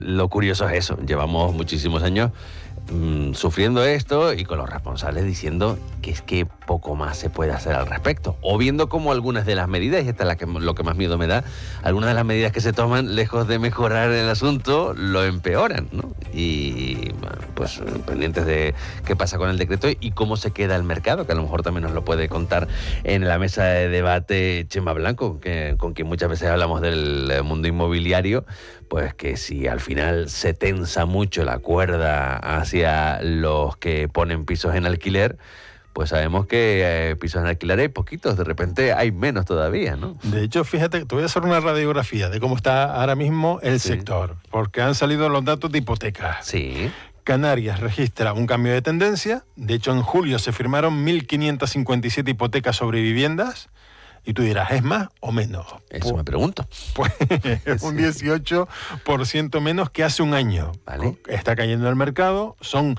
Lo curioso es eso, llevamos muchísimos años sufriendo esto y con los responsables diciendo que es que poco más se puede hacer al respecto, o viendo como algunas de las medidas, y esta es lo que más miedo me da, algunas de las medidas que se toman, lejos de mejorar el asunto, lo empeoran, ¿no? Y bueno, pues pendientes de qué pasa con el decreto y cómo se queda el mercado, que a lo mejor también nos lo puede contar en la mesa de debate Chema Blanco, con quien muchas veces hablamos del mundo inmobiliario, pues que si al final se tensa mucho la cuerda hacia los que ponen pisos en alquiler, pues sabemos que pisos en alquiler hay poquitos, de repente hay menos todavía, ¿no? De hecho, fíjate, te voy a hacer una radiografía de cómo está ahora mismo el sector, porque han salido los datos de hipotecas. Sí. Canarias registra un cambio de tendencia. De hecho, en julio se firmaron 1.557 hipotecas sobre viviendas. Y tú dirás, ¿es más o menos? Eso me pregunto. Pues es un 18% menos que hace un año. Vale. Está cayendo el mercado, son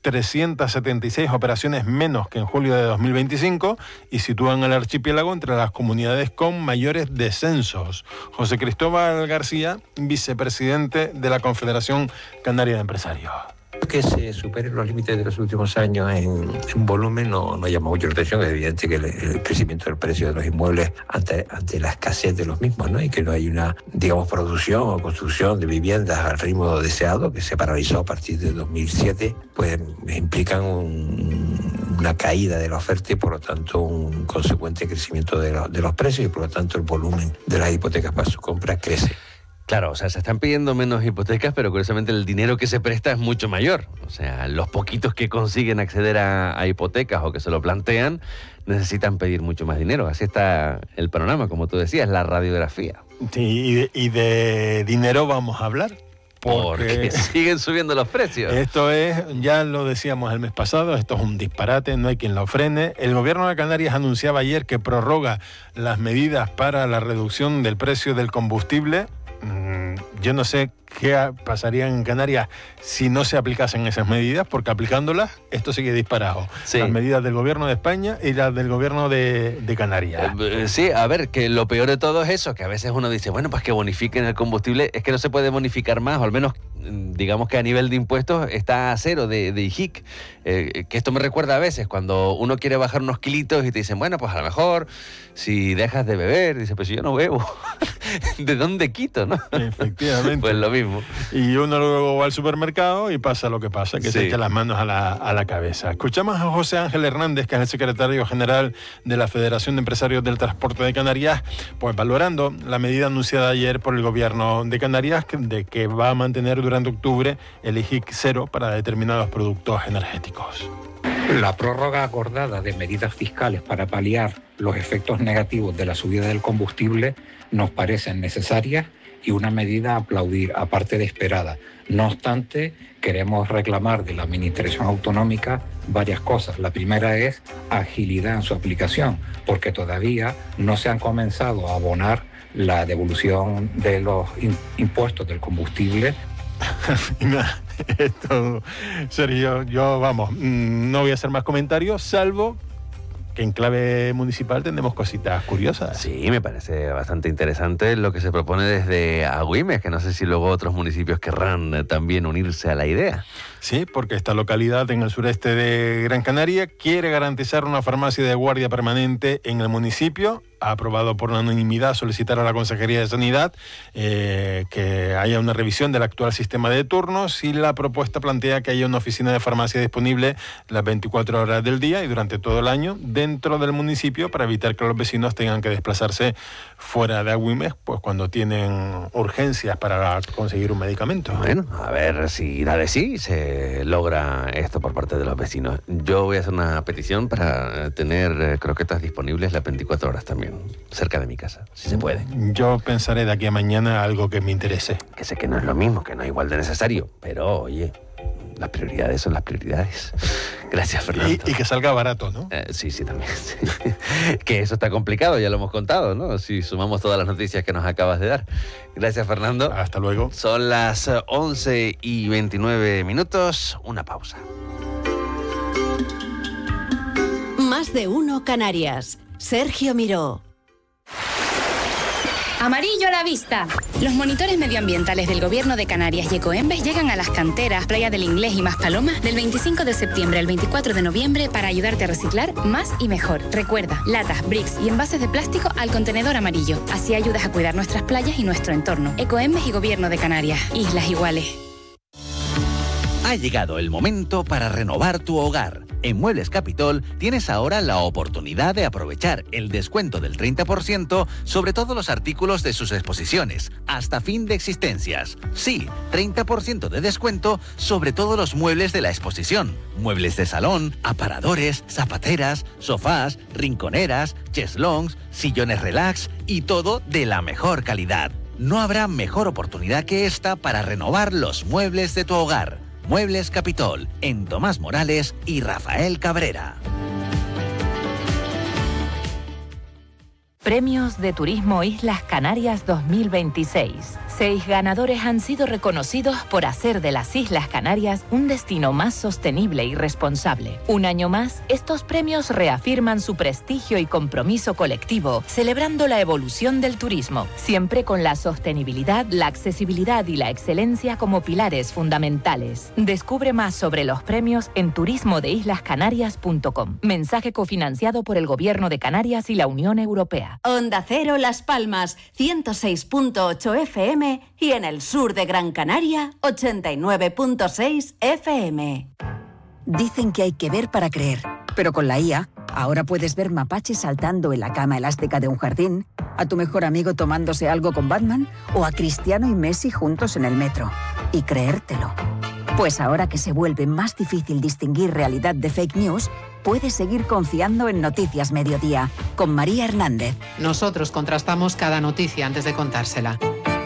376 operaciones menos que en julio de 2025 y sitúan al archipiélago entre las comunidades con mayores descensos. José Cristóbal García, vicepresidente de la Confederación Canaria de Empresarios. Que se superen los límites de los últimos años en volumen no llama mucho la atención. Es evidente que el crecimiento del precio de los inmuebles ante la escasez de los mismos, ¿no? Y que no hay una, digamos, producción o construcción de viviendas al ritmo deseado, que se paralizó a partir de 2007, pues implican una caída de la oferta y por lo tanto un consecuente crecimiento de los precios y por lo tanto el volumen de las hipotecas para su compra crece. Claro, o sea, se están pidiendo menos hipotecas, pero curiosamente el dinero que se presta es mucho mayor. O sea, los poquitos que consiguen acceder a hipotecas o que se lo plantean necesitan pedir mucho más dinero. Así está el panorama, como tú decías, la radiografía. Sí, y de dinero vamos a hablar. Porque siguen subiendo los precios. Esto es, ya lo decíamos el mes pasado, esto es un disparate, no hay quien lo frene. El gobierno de Canarias anunciaba ayer que prorroga las medidas para la reducción del precio del combustible. Yo no sé qué pasaría en Canarias si no se aplicasen esas medidas, porque aplicándolas esto sigue disparado. Sí. Las medidas del gobierno de España y las del gobierno de Canarias. Sí, a ver, que lo peor de todo es eso, que a veces uno dice, bueno, pues que bonifiquen el combustible, es que no se puede bonificar más, o al menos digamos que a nivel de impuestos está a cero de IJIC, que esto me recuerda a veces cuando uno quiere bajar unos kilitos y te dicen, bueno, pues a lo mejor si dejas de beber, dice, pues si yo no bebo, ¿de dónde quito, no? Efectivamente. Pues lo mismo. Y uno luego va al supermercado y pasa lo que pasa, que se echa las manos a la cabeza. Escuchamos a José Ángel Hernández, que es el secretario general de la Federación de Empresarios del Transporte de Canarias, pues valorando la medida anunciada ayer por el gobierno de Canarias de que va a mantener durante octubre el IJIC cero para determinados productos energéticos. La prórroga acordada de medidas fiscales para paliar los efectos negativos de la subida del combustible nos parecen necesarias y una medida a aplaudir, aparte de esperada. No obstante, queremos reclamar de la Administración Autonómica varias cosas. La primera es agilidad en su aplicación, porque todavía no se han comenzado a abonar la devolución de los impuestos del combustible. Esto, Sergio, yo vamos, no voy a hacer más comentarios, salvo que en clave municipal tenemos cositas curiosas. Sí, me parece bastante interesante lo que se propone desde Agüimes, que no sé si luego otros municipios querrán también unirse a la idea. Sí, porque esta localidad en el sureste de Gran Canaria quiere garantizar una farmacia de guardia permanente en el municipio. Ha aprobado por unanimidad solicitar a la Consejería de Sanidad que haya una revisión del actual sistema de turnos y la propuesta plantea que haya una oficina de farmacia disponible las 24 horas del día y durante todo el año dentro del municipio para evitar que los vecinos tengan que desplazarse fuera de Agüimes pues cuando tienen urgencias para conseguir un medicamento. Bueno, a ver si da de sí se logra esto por parte de los vecinos. Yo voy a hacer una petición para tener croquetas disponibles las 24 horas también, cerca de mi casa, si se puede. Yo pensaré de aquí a mañana algo que me interese. Que sé que no es lo mismo, que no es igual de necesario, pero oye, las prioridades son las prioridades. Gracias, Fernando. Y que salga barato, ¿no? Sí, también. Sí. Que eso está complicado, ya lo hemos contado, ¿no? Si sumamos todas las noticias que nos acabas de dar. Gracias, Fernando. Hasta luego. Son las 11:29. Una pausa. Más de uno Canarias. Sergio Miró. Amarillo a la vista. Los monitores medioambientales del Gobierno de Canarias y Ecoembes llegan a las canteras, Playa del Inglés y Maspalomas del 25 de septiembre al 24 de noviembre para ayudarte a reciclar más y mejor. Recuerda, latas, bricks y envases de plástico al contenedor amarillo. Así ayudas a cuidar nuestras playas y nuestro entorno. Ecoembes y Gobierno de Canarias. Islas iguales. Ha llegado el momento para renovar tu hogar. En Muebles Capitol tienes ahora la oportunidad de aprovechar el descuento del 30% sobre todos los artículos de sus exposiciones, hasta fin de existencias. Sí, 30% de descuento sobre todos los muebles de la exposición. Muebles de salón, aparadores, zapateras, sofás, rinconeras, cheslongs, sillones relax y todo de la mejor calidad. No habrá mejor oportunidad que esta para renovar los muebles de tu hogar. Muebles Capitol, en Tomás Morales y Rafael Cabrera. Premios de Turismo Islas Canarias 2026. 6 ganadores han sido reconocidos por hacer de las Islas Canarias un destino más sostenible y responsable. Un año más, estos premios reafirman su prestigio y compromiso colectivo, celebrando la evolución del turismo, siempre con la sostenibilidad, la accesibilidad y la excelencia como pilares fundamentales. Descubre más sobre los premios en turismodeislascanarias.com. Mensaje cofinanciado por el Gobierno de Canarias y la Unión Europea. Onda Cero Las Palmas, 106.8 FM y en el sur de Gran Canaria, 89.6 FM. Dicen que hay que ver para creer, pero con la IA, ahora puedes ver mapaches saltando en la cama elástica de un jardín, a tu mejor amigo tomándose algo con Batman o a Cristiano y Messi juntos en el metro. Y creértelo. Pues ahora que se vuelve más difícil distinguir realidad de fake news, puedes seguir confiando en Noticias Mediodía, con María Hernández. Nosotros contrastamos cada noticia antes de contársela.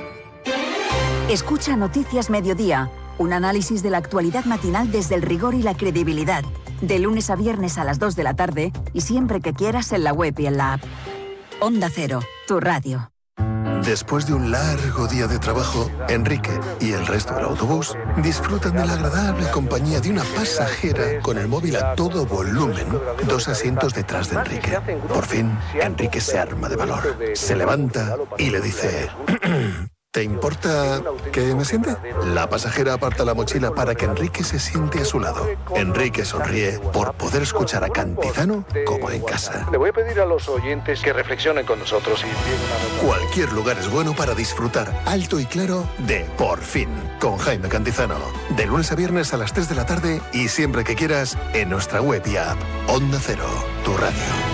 Escucha Noticias Mediodía, un análisis de la actualidad matinal desde el rigor y la credibilidad. De lunes a viernes a las 2 de la tarde y siempre que quieras en la web y en la app. Onda Cero, tu radio. Después de un largo día de trabajo, Enrique y el resto del autobús disfrutan de la agradable compañía de una pasajera con el móvil a todo volumen, 2 asientos detrás de Enrique. Por fin, Enrique se arma de valor, se levanta y le dice... ¿Te importa que me siente? La pasajera aparta la mochila para que Enrique se siente a su lado. Enrique sonríe por poder escuchar a Cantizano como en casa. Le voy a pedir a los oyentes que reflexionen con nosotros. Cualquier lugar es bueno para disfrutar alto y claro de Por Fin, con Jaime Cantizano. De lunes a viernes a las 3 de la tarde y siempre que quieras en nuestra web y app. Onda Cero, tu radio.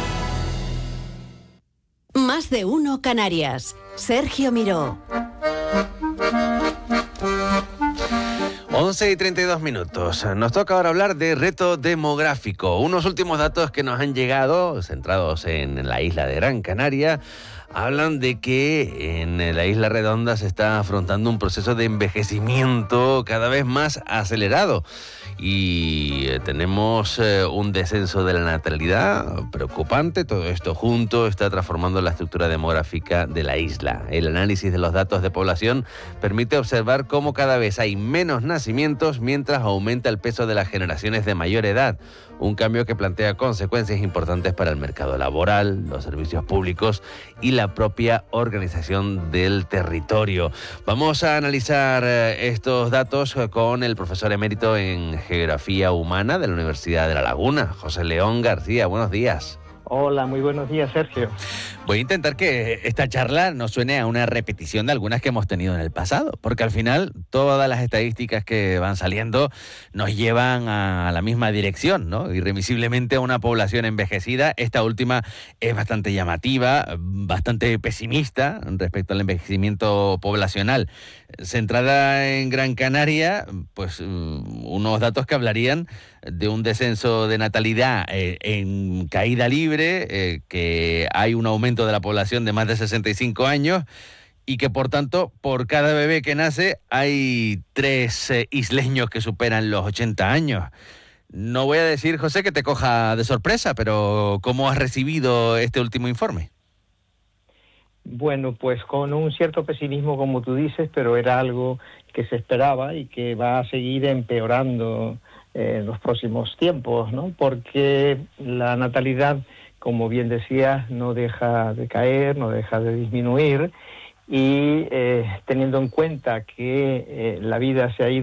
Más de uno Canarias. Sergio Miró. 11 y 32 minutos. Nos toca ahora hablar de reto demográfico. Unos últimos datos que nos han llegado, centrados en la isla de Gran Canaria, hablan de que en la isla Redonda se está afrontando un proceso de envejecimiento cada vez más acelerado. Y tenemos un descenso de la natalidad preocupante. Todo esto junto está transformando la estructura demográfica de la isla. El análisis de los datos de población permite observar cómo cada vez hay menos nacimientos mientras aumenta el peso de las generaciones de mayor edad. Un cambio que plantea consecuencias importantes para el mercado laboral, los servicios públicos y la propia organización del territorio. Vamos a analizar estos datos con el profesor emérito en Geografía Humana de la Universidad de La Laguna, José León García. Buenos días. Hola, muy buenos días, Sergio. Voy a intentar que esta charla no suene a una repetición de algunas que hemos tenido en el pasado, porque al final todas las estadísticas que van saliendo nos llevan a la misma dirección, ¿no? Irremisiblemente a una población envejecida. Esta última es bastante llamativa, bastante pesimista respecto al envejecimiento poblacional. Centrada en Gran Canaria, pues unos datos que hablarían de un descenso de natalidad en caída libre, que hay un aumento de la población de más de 65 años y que por tanto por cada bebé que nace hay 3 isleños que superan los 80 años. No voy a decir, José, que te coja de sorpresa, pero ¿cómo has recibido este último informe? Bueno, pues con un cierto pesimismo, como tú dices, pero era algo que se esperaba y que va a seguir empeorando en los próximos tiempos, ¿no? Porque la natalidad, como bien decías, no deja de caer, no deja de disminuir y teniendo en cuenta que la vida se ha ido